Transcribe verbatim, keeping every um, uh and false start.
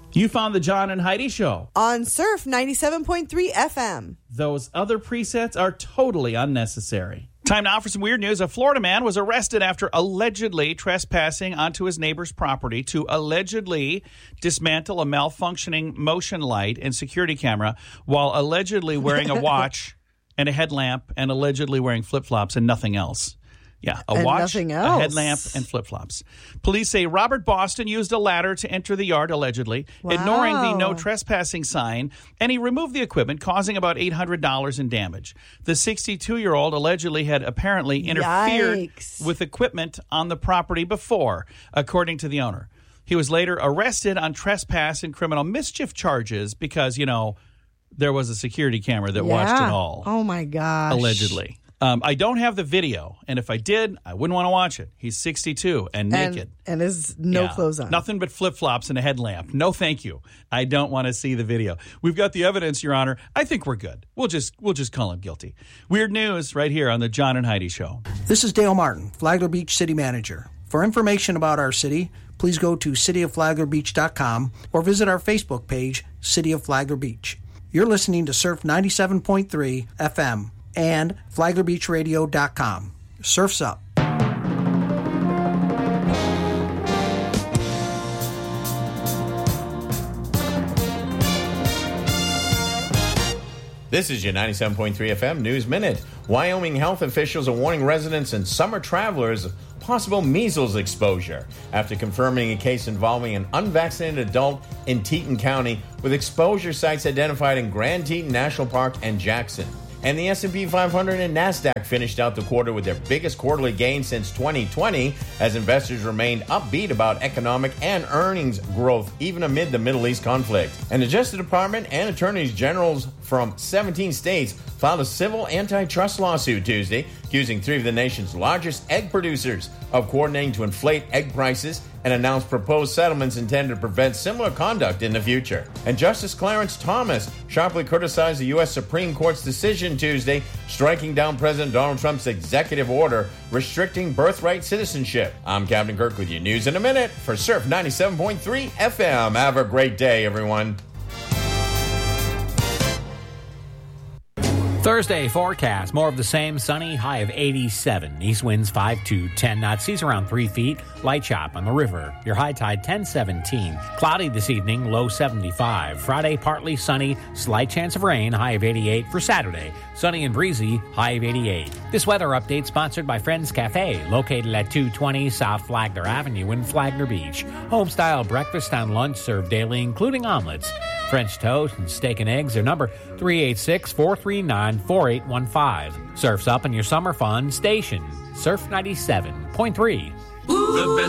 You found the John and Heidi Show on Surf ninety-seven point three F M. Those other presets are totally unnecessary. Time now for some weird news. A Florida man was arrested after allegedly trespassing onto his neighbor's property to allegedly dismantle a malfunctioning motion light and security camera while allegedly wearing a watch and a headlamp and allegedly wearing flip-flops and nothing else. Yeah, a and watch, nothing a else. headlamp, and flip-flops. Police say Robert Boston used a ladder to enter the yard, allegedly, Wow. ignoring the no trespassing sign, and he removed the equipment, causing about eight hundred dollars in damage. The sixty-two-year-old allegedly had apparently interfered Yikes. with equipment on the property before, according to the owner. He was later arrested on trespass and criminal mischief charges because, you know, there was a security camera that yeah. watched it all. Oh, my gosh. Allegedly. Um, I don't have the video, and if I did, I wouldn't want to watch it. He's sixty-two and naked. And, and has no Yeah. clothes on. Nothing but flip-flops and a headlamp. No, thank you. I don't want to see the video. We've got the evidence, Your Honor. I think we're good. We'll just we'll just call him guilty. Weird news right here on the John and Heidi Show. This is Dale Martin, Flagler Beach City Manager. For information about our city, please go to city of flagler beach dot com or visit our Facebook page, City of Flagler Beach. You're listening to Surf ninety-seven point three F M. And flagler beach radio dot com. Surf's up. This is your ninety-seven point three F M News Minute. Wyoming health officials are warning residents and summer travelers of possible measles exposure after confirming a case involving an unvaccinated adult in Teton County with exposure sites identified in Grand Teton National Park and Jackson. And the S and P five hundred and NASDAQ finished out the quarter with their biggest quarterly gain since twenty twenty as investors remained upbeat about economic and earnings growth even amid the Middle East conflict. And the Justice Department and attorneys generals from seventeen states filed a civil antitrust lawsuit Tuesday accusing three of the nation's largest egg producers of coordinating to inflate egg prices and announced proposed settlements intended to prevent similar conduct in the future. And Justice Clarence Thomas sharply criticized the U S Supreme Court's decision Tuesday, striking down President Donald Trump's executive order restricting birthright citizenship. I'm Captain Kirk with your news in a minute for Surf ninety-seven point three F M. Have a great day, everyone. Thursday forecast, more of the same, sunny, high of eighty-seven. East winds five to ten knots, seas around three feet, light chop on the river. Your high tide ten seventeen. Cloudy this evening, low seventy-five. Friday, partly sunny, slight chance of rain, high of eighty-eight. For Saturday, sunny and breezy, high of eighty-eight. This weather update sponsored by Friends Cafe, located at two twenty South Flagler Avenue in Flagler Beach. Home-style breakfast and lunch served daily, including omelets. French toast and steak and eggs. Their number three eight six, four three nine, four eight one five. Surf's up in your summer fun station. Surf ninety-seven point three. The best